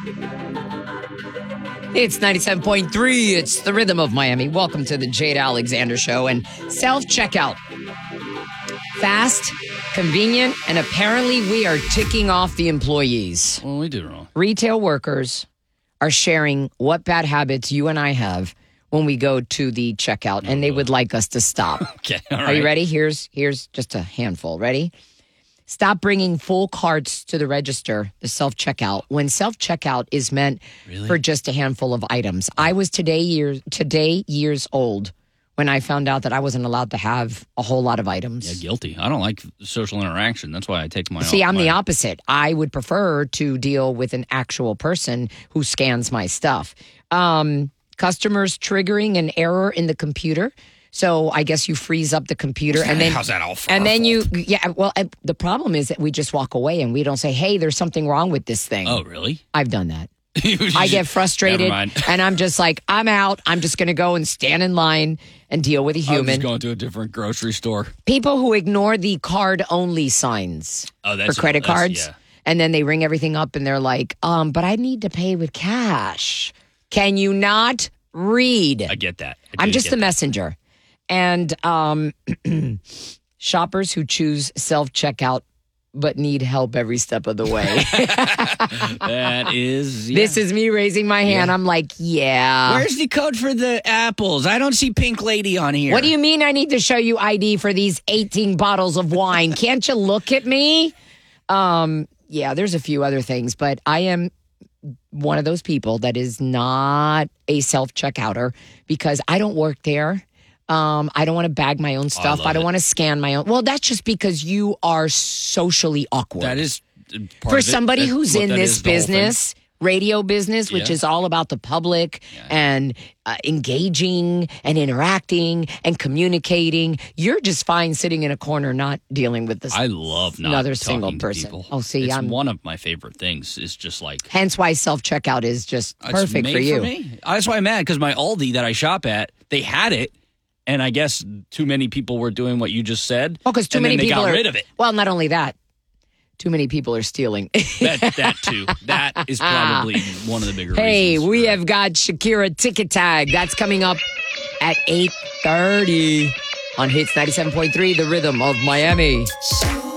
It's 97.3. It's the rhythm of Miami. Welcome to the Jade Alexander Show. And self-checkout. Fast, convenient, and apparently we are ticking off the employees. Well, we do wrong. Retail workers are sharing what bad habits you and I have when we go to the checkout, and they would like us to stop. Okay, all right. Are you ready? Here's just a handful. Ready? Stop bringing full carts to the register, the self-checkout, when self-checkout is meant for just a handful of items. I was today years old when I found out that I wasn't allowed to have a whole lot of items. Yeah, guilty. I don't like social interaction. That's why I take my See, I'm the opposite. I would prefer to deal with an actual person who scans my stuff. Customers triggering an error in the computer. So I guess you freeze up the computer and then how's that all for and our then fault? the problem is that we just walk away and we don't say, hey, there's something wrong with this thing. Oh, really? I've done that. I get frustrated Never mind. and I'm just like, I'm out. I'm just going to go and stand in line and deal with a I'm human. just going to a different grocery store. People who ignore the card only signs for credit cards. Yeah. And then they ring everything up and they're like, but I need to pay with cash. Can you not read? I get that. I'm just the messenger. And shoppers who choose self-checkout but need help every step of the way. That is... Yeah. This is me raising my hand. I'm like, yeah. Where's the code for the apples? I don't see Pink Lady on here. What do you mean I need to show you ID for these 18 bottles of wine? Can't you look at me? Yeah, there's a few other things, but I am one of those people that is not a self-checkouter because I don't work there. I don't want to bag my own stuff. I don't want to scan my own. Well, that's just because you are socially awkward. That is part for of it. somebody That's who's what in that this is, the whole thing. business, radio business, which Yeah. is all about the public and engaging and interacting and communicating. You're just fine sitting in a corner, not dealing with this. I love not another talking single to person. people. Oh, see, it's I'm one of my favorite things. Is just like hence why self-checkout is just it's perfect made for you. me. That's why I'm mad because my Aldi that I shop at, they had it. And I guess too many people were doing what you just said. Well, because too and many then they people got are rid of it. Well, not only that, too many people are stealing. That too. That is probably one of the bigger Hey, reasons. we have got Shakira Ticket Tag. That's coming up at 8:30 on Hits 97.3, the rhythm of Miami.